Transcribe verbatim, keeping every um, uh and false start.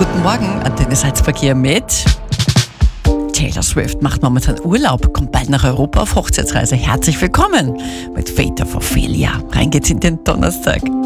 Guten Morgen, Antenne Salzverkehr mit Taylor Swift macht momentan Urlaub, kommt bald nach Europa auf Hochzeitsreise. Herzlich willkommen mit Fate of Ophelia. Rein geht's in den Donnerstag.